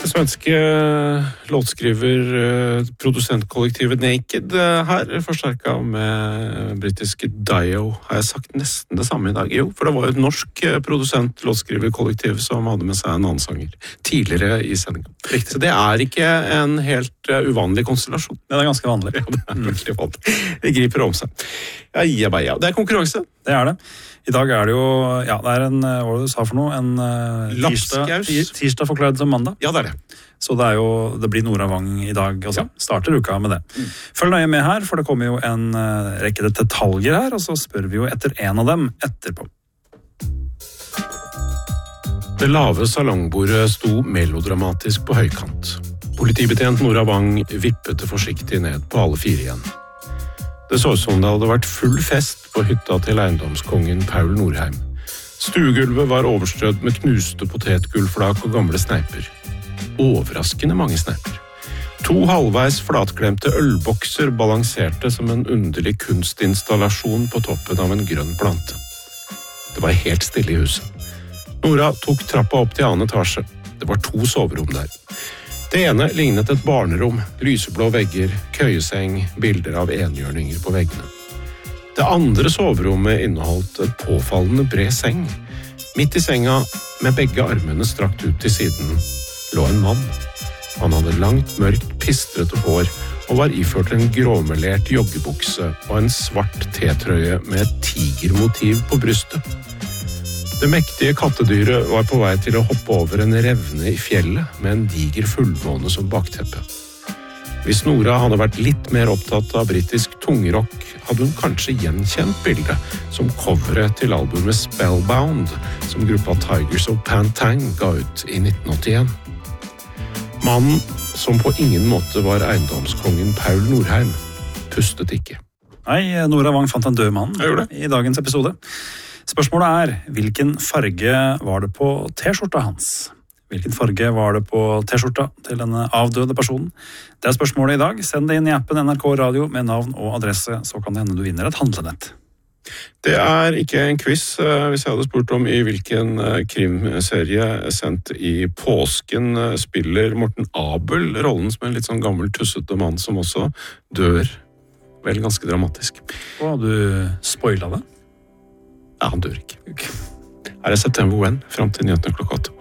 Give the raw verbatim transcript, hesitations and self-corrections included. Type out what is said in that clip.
Svenske låtskriver produsentkollektivet Naked her, forsterket med britiske Dio. Har jeg sagt nesten det samme i dag? Jo, for det var jo et norsk produsent-låtskriverkollektiv som hadde med seg en annen sanger tidligere i sendingen. Riktig. Så det er ikke en helt uvanlig konstellasjon. Det er ganske vanlig. Ja, det er veldig vanlig. Det griper om seg. Ja, ja, ja. Det er konkurranse. Det er det. I dag er det jo, ja, det er en, hva var det du sa for noe? En uh, tirsdag, tirsdag forklart som mandag. Ja, det er det. Så det er jo, det blir Nora Wang i dag, altså. Ja. Starter uka med det. Mm. Følg nøye med her, for det kommer jo en uh, rekke detaljer her, og så spør vi jo etter en av dem etterpå. Det lave salongbordet sto melodramatisk på høykant. Politibetjent Nora Wang vippet forsiktig ned på alle fire igjen. Det så ut som det hadde vært full fest på hytta til eiendomskongen Paul Norheim. Stuegulvet var overstrødd med knuste potetgullflak og gamle sneiper. Overraskende mange sneiper. To halvveis flatklemte ølbokser balanserte som en underlig kunstinstallasjon på toppen av en grønn plante. Det var helt stille i huset. Nora tok trappa opp til annen etasje. Det var to soverom der. Det ene lignet et barnerom, lyseblå vegger, køyeseng, bilder av enhjørninger på veggene. Det andre soverommet inneholdt et påfallende bred seng. Midt i senga, med begge armene strakt ut til siden, lå en mann. Han hadde langt, mørkt, pistrete hår og var iført en gråmelert joggebukse og en svart T-trøye med et tigermotiv på brystet. Det mektige kattedyret var på vei til å hoppe over en revne i fjellet med en diger fullmåne som bakteppe. Hvis Nora hadde vært litt mer opptatt av britisk tungrock, hadde hun kanskje gjenkjent bildet som coveret til albumet Spellbound, som gruppa Tigers of Pantang ga ut i nitten åttien. Mannen, som på ingen måte var eiendomskongen Paul Norheim, pustet ikke. Nei, Nora Wang fant en død mann i dagens episode. Spørsmålet er, hvilken farge var det på T-skjorta hans? Hvilken farge var det på T-skjorta til denne avdøde personen? Det er spørsmålet i dag. Send det inn i appen N R K Radio med navn og adresse, så kan det hende du vinner et handlenett. Det er ikke en quiz, hvis jeg hadde spurt om i hvilken krimserie sendt i påsken spiller Morten Abel rollen som en litt sånn gammel tussete mann som også dør. Vel ganske dramatisk. Og du spoilet det? Ja, han dør ikke. Her er September When, frem til nyhetene klokka åtte.